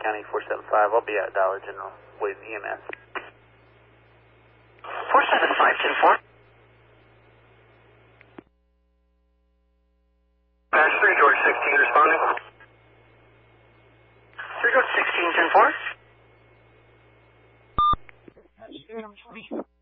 County 475. I'll be at Dollar General with EMS. 475, 10-4. Patch 3, George 16 responding. 3 George 16, 10-4. Patch 3, I'm 20.